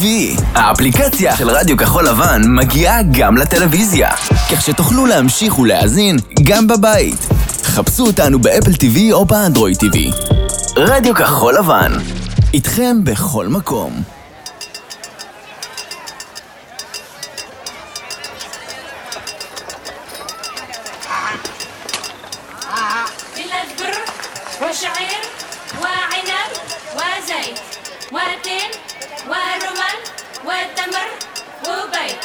האפליקציה של רדיו כחול לבן מגיעה גם לטלוויזיה, כך שתוכלו להמשיך ולהאזין גם בבית. חפשו אותנו באפל TV או באנדרואיד TV. רדיו כחול לבן, איתכם בכל מקום. وشعير وعنب وزيت وتين ورمان وتمر وبيض